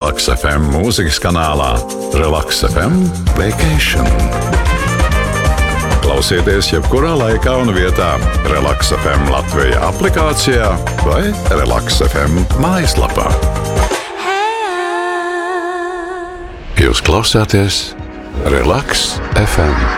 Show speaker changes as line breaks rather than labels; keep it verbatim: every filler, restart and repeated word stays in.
Relaks F M mūzikas kanālā Relaks F M Vacation. Klausieties jebkurā laikā un vietā Relaks F M Latvija aplikācijā vai Relaks F M mājaslapā. Jūs klausāties Relaks F M.